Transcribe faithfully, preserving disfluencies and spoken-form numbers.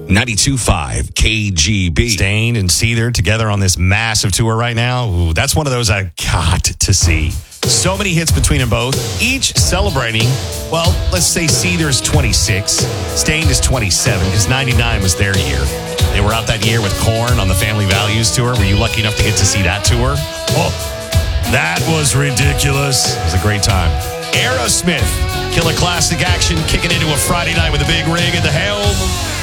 ninety-two point five K G B. Stained and Seether together on this massive tour right now. Ooh, that's one of those I got to see. So many hits between them both, each celebrating, well, let's say Seether's twenty-six, Stained is twenty-seven, because ninety-nine was their year. They were out that year with Korn on the Family Values tour. Were you lucky enough to get to see that tour? Oh, that was ridiculous. It was a great time. Aerosmith, killer classic action, kicking into a Friday night with a big rig at the helm.